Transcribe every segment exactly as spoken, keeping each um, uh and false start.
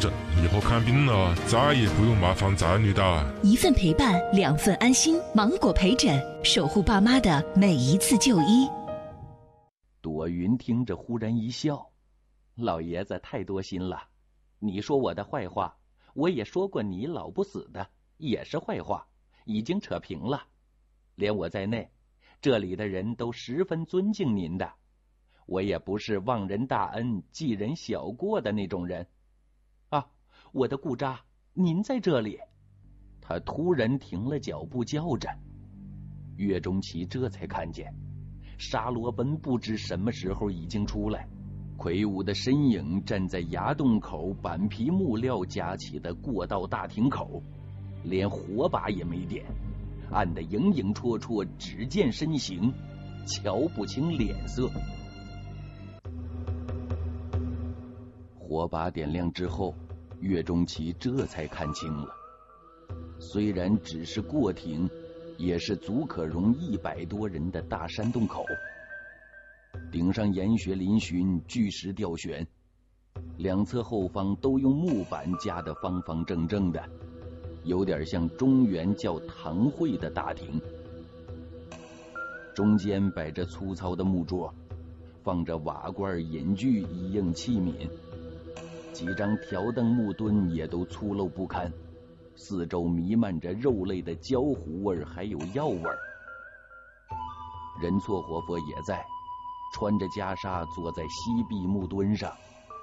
诊，以后看病了再也不用麻烦仔女的。 一份陪伴，两份安心。芒果陪诊，守护爸妈的每一次就医。 朵云听着忽然一笑，老爷子太多心了，你说我的坏话，我也说过你老不死的，也是坏话，已经扯平了。连我在内，这里的人都十分尊敬您的，我也不是忘人大恩记人小过的那种人。啊，我的顾扎，您在这里。他突然停了脚步叫着，岳钟琪这才看见沙罗奔不知什么时候已经出来，魁梧的身影站在崖洞口板皮木料架起的过道大厅口，连火把也没点，暗得影影绰绰，只见身形，瞧不清脸色。火把点亮之后，岳钟琪这才看清了，虽然只是过亭，也是足可容一百多人的大山洞口。顶上岩穴嶙峋，巨石吊悬，两侧后方都用木板架得方方正正的，有点像中原叫堂会的大厅。中间摆着粗糙的木桌，放着瓦罐、饮具一应器皿，几张条凳木墩也都粗陋不堪，四周弥漫着肉类的焦糊味还有药味。人错活佛也在，穿着袈裟坐在西壁木墩上。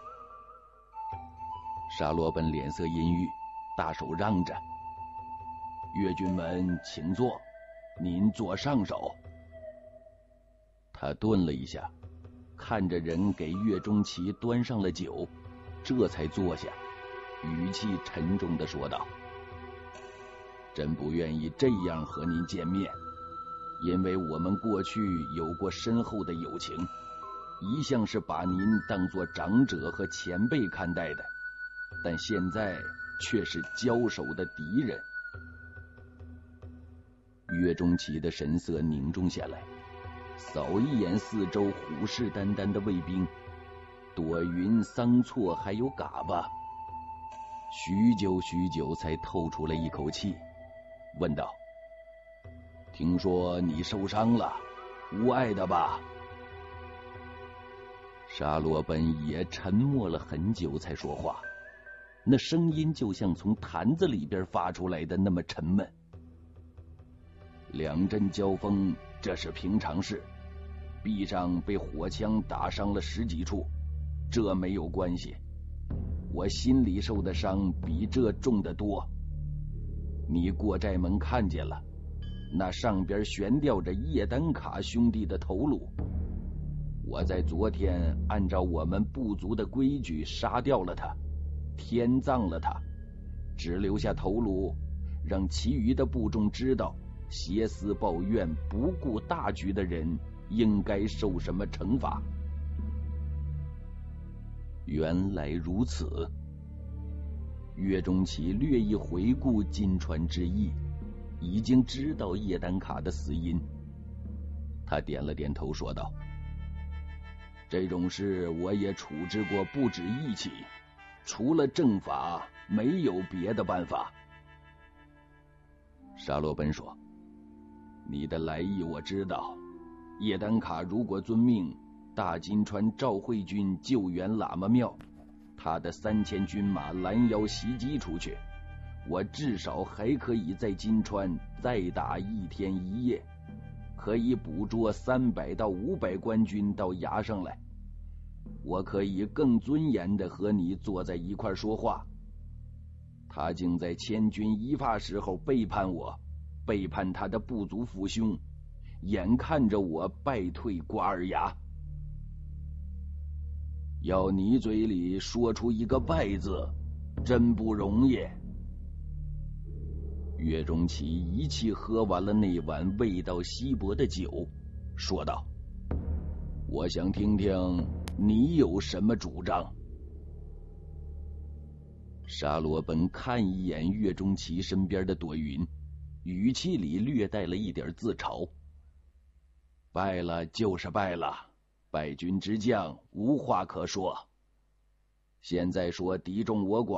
沙罗本脸色阴郁，大手让着：“岳军门请坐，您坐上手。”他顿了一下，看着人给岳钟琪端上了酒，这才坐下，语气沉重地说道：“真不愿意这样和您见面，因为我们过去有过深厚的友情，一向是把您当作长者和前辈看待的，但现在却是交手的敌人。”岳钟琪的神色凝重下来，扫一眼四周虎视眈眈的卫兵，朵云、桑错还有嘎巴，许久许久才透出了一口气，问道：“听说你受伤了，无碍的吧？”沙罗本也沉默了很久才说话，那声音就像从坛子里边发出来的那么沉闷。两阵交锋，这是平常事，臂上被火枪打伤了十几处，这没有关系。我心里受的伤比这重得多。你过寨门看见了，那上边悬吊着叶丹卡兄弟的头颅，我在昨天按照我们部族的规矩杀掉了他，天葬了他，只留下头颅，让其余的部众知道挟私报怨、不顾大局的人应该受什么惩罚。原来如此。岳钟琪略一回顾金川之役，已经知道叶丹卡的死因。他点了点头说道：“这种事我也处置过不止一起，除了正法没有别的办法。”沙罗本说：“你的来意我知道，叶丹卡如果遵命，大金川赵慧军救援喇嘛庙，他的三千军马拦腰袭击出去，我至少还可以在金川再打一天一夜，可以捕捉三百到五百官军到崖上来，我可以更尊严地和你坐在一块说话。他竟在千钧一发时候背叛我，背叛他的部族父兄，眼看着我败退瓜尔牙。要你嘴里说出一个败字，真不容易。”岳钟琪一气喝完了那碗味道稀薄的酒，说道：“我想听听你有什么主张。”沙罗本看一眼岳钟琪身边的朵云，语气里略带了一点自嘲：“败了就是败了，败军之将无话可说。现在说敌众我广，